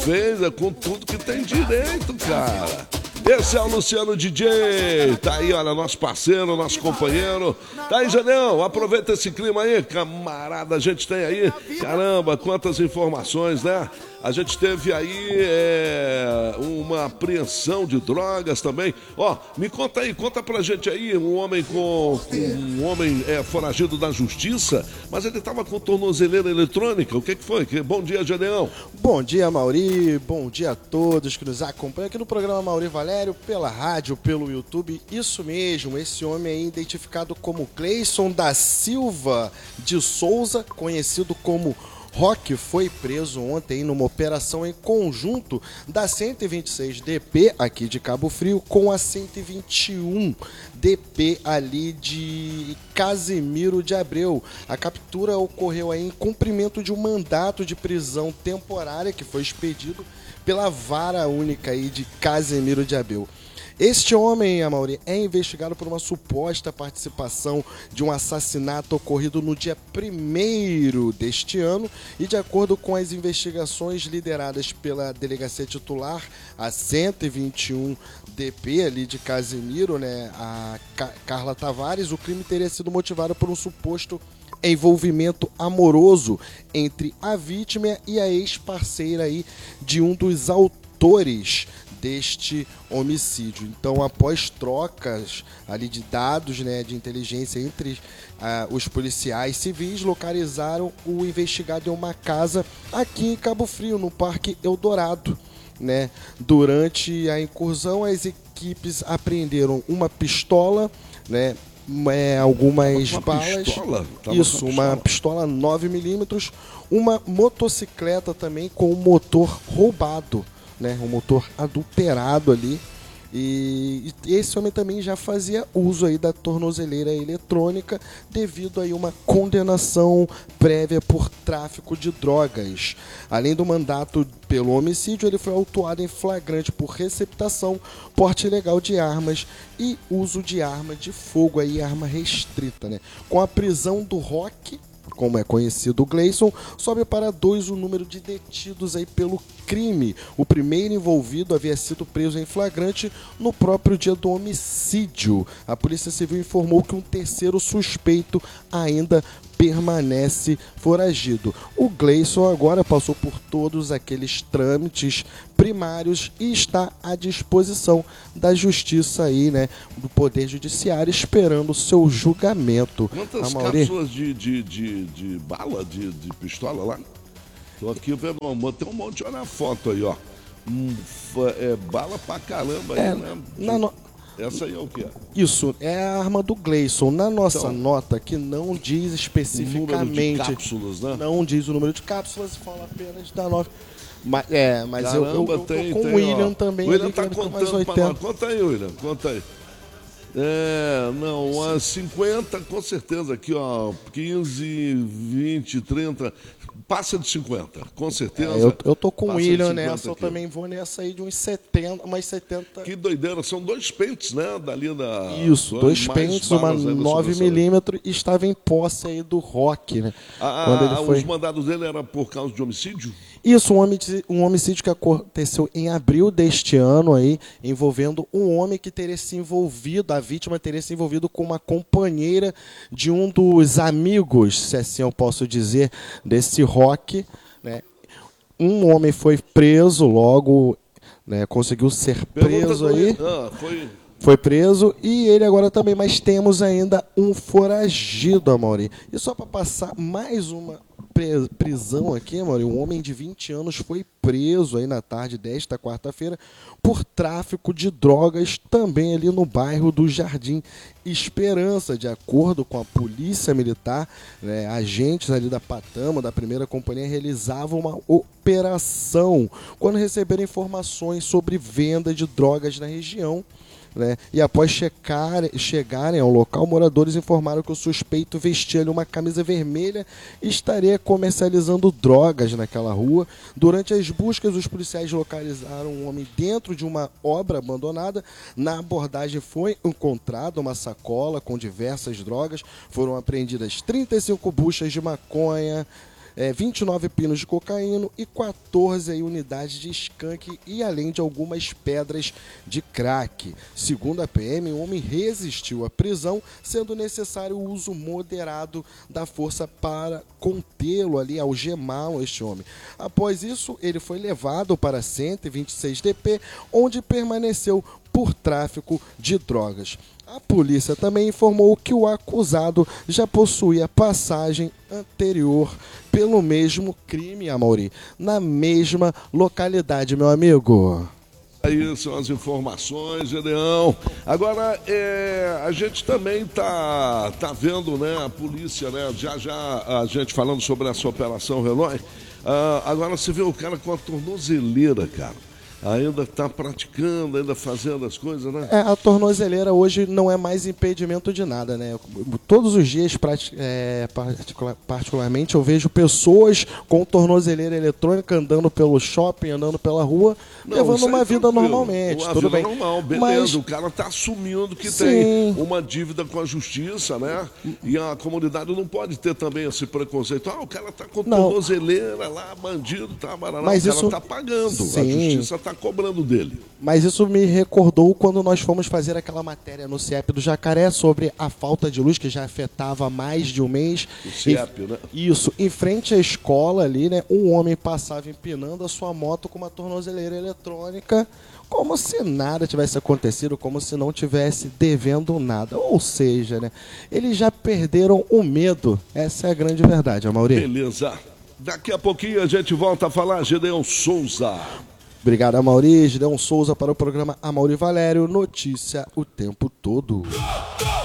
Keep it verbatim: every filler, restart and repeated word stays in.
Parabéns, é com tudo que tem direito, cara. Esse é o Luciano D J, tá aí, olha, nosso parceiro, nosso companheiro. Tá aí, Janião, aproveita esse clima aí, camarada, a gente tem aí, caramba, quantas informações, né? A gente teve aí é, uma apreensão de drogas também. Ó, me conta aí, conta pra gente aí, um homem com, com um homem é, foragido da justiça, mas ele tava com tornozeleira eletrônica, o que que foi? Bom dia, Janião. Bom dia, Mauri, bom dia a todos que nos acompanham aqui no programa Mauri Valério, pela rádio, pelo YouTube. Isso mesmo, esse homem aí identificado como Gleison da Silva de Souza, conhecido como Rock, foi preso ontem numa operação em conjunto da cento e vinte e seis D P aqui de Cabo Frio com a cento e vinte e um D P ali de Casimiro de Abreu. A captura ocorreu aí em cumprimento de um mandato de prisão temporária que foi expedido pela vara única aí de Casimiro de Abreu. Este homem, Amaury, é investigado por uma suposta participação de um assassinato ocorrido no dia primeiro deste ano e, de acordo com as investigações lideradas pela delegacia titular, a cento e vinte e um D P ali de Casimiro, né, a Carla Tavares, o crime teria sido motivado por um suposto envolvimento amoroso entre a vítima e a ex-parceira aí de um dos autores deste homicídio. Então, após trocas ali de dados, né, de inteligência entre uh, os policiais civis, localizaram o investigado em uma casa aqui em Cabo Frio, no Parque Eldorado, né? Durante a incursão, as equipes apreenderam uma pistola, né, é, algumas uma balas, pistola? isso, uma, uma pistola nove milímetros, uma motocicleta também com o motor roubado, né, um motor adulterado ali, e esse homem também já fazia uso aí da tornozeleira eletrônica devido aí uma condenação prévia por tráfico de drogas. Além do mandato pelo homicídio, ele foi autuado em flagrante por receptação, porte ilegal de armas e uso de arma de fogo, aí, arma restrita, né? Com a prisão do Rock, como é conhecido o Gleison, sobe para dois o número de detidos aí pelo crime. O primeiro envolvido havia sido preso em flagrante no próprio dia do homicídio. A Polícia Civil informou que um terceiro suspeito ainda permanece foragido. O Gleison agora passou por todos aqueles trâmites primários e está à disposição da justiça aí, né, do Poder Judiciário, esperando o seu julgamento. Quantas cápsulas de, de, de, de bala, de, de pistola lá? Tô aqui vendo, tem um monte, olha a foto aí, ó. Hum, é bala pra caramba aí, é, né? Na no... Essa aí é o que? Isso, é a arma do Gleison. Na nossa então, nota, que não diz especificamente. O número de cápsulas, né? Não diz o número de cápsulas, fala apenas da nove. Mas, é, mas Caramba, eu, eu, eu tem, tô com tem, o William ó. também. O William ali, tá contando pra nós. Conta aí, William, conta aí. É, não, as cinquenta, com certeza, aqui, ó, quinze, vinte, trinta, passa de cinquenta, com certeza. É, eu, eu tô com o William nessa, eu também vou nessa aí de uns setenta, umas setenta. Que doideira, são dois pentes, né, dali da... Isso, dois pentes, uma nove milímetros, e estava em posse aí do Rock, né. Ah, quando ele foi... Os mandados dele eram por causa de homicídio? Isso, um homicídio, um homicídio que aconteceu em abril deste ano aí, envolvendo um homem que teria se envolvido, a vítima teria se envolvido com uma companheira de um dos amigos, se assim eu posso dizer, desse Rock, né? Um homem foi preso logo, né? Conseguiu ser preso aí. Ah, foi... Foi preso e ele agora também, mas temos ainda um foragido, Amaury. E só para passar mais uma prisão aqui, Amaury, um homem de vinte anos foi preso aí na tarde desta quarta-feira por tráfico de drogas também ali no bairro do Jardim Esperança. De acordo com a Polícia Militar, né, agentes ali da Patama, da primeira companhia, realizavam uma operação quando receberam informações sobre venda de drogas na região. Né? E após checar, chegarem ao local, moradores informaram que o suspeito vestia ali uma camisa vermelha e estaria comercializando drogas naquela rua. Durante as buscas, os policiais localizaram um homem dentro de uma obra abandonada. Na abordagem foi encontrada uma sacola com diversas drogas. Foram apreendidas trinta e cinco buchas de maconha, é, vinte e nove pinos de cocaína e quatorze aí, unidades de skunk e além de algumas pedras de crack. Segundo a P M, o homem resistiu à prisão, sendo necessário o uso moderado da força para contê-lo ali, algemá-lo este homem. Após isso, ele foi levado para cento e vinte e seis D P, onde permaneceu por tráfico de drogas. A polícia também informou que o acusado já possuía passagem anterior pelo mesmo crime, Amaury, na mesma localidade, meu amigo. Aí são as informações, Gedeão. Agora, é, a gente também tá, tá vendo, né, a polícia, né, já já a gente falando sobre essa operação Relói. Ah, agora você vê o cara com a tornozeleira, cara. Ainda está praticando, ainda fazendo as coisas, né? É, a tornozeleira hoje não é mais impedimento de nada, né? Todos os dias, é, particular, particularmente, eu vejo pessoas com tornozeleira eletrônica andando pelo shopping, andando pela rua, não, levando uma vida tranquilo. normalmente. Uma tudo vida bem. normal, beleza. Mas... o cara está assumindo que Sim. tem uma dívida com a justiça, né? E a comunidade não pode ter também esse preconceito. Ah, o cara está com não. tornozeleira lá, bandido, tá, barará. Mas o cara está isso... pagando. Sim. A justiça está cobrando dele. Mas isso me recordou quando nós fomos fazer aquela matéria no C I E P do Jacaré sobre a falta de luz que já afetava mais de um mês. O C I E P, e, né? Isso. Em frente à escola ali, né, um homem passava empinando a sua moto com uma tornozeleira eletrônica, como se nada tivesse acontecido, como se não tivesse devendo nada. Ou seja, né, eles já perderam o medo. Essa é a grande verdade, Amaury. Beleza. Daqui a pouquinho a gente volta a falar, Gedeão Souza. Obrigado, Amaury. Gideon Souza para o programa Amaury Valério. Notícia o tempo todo.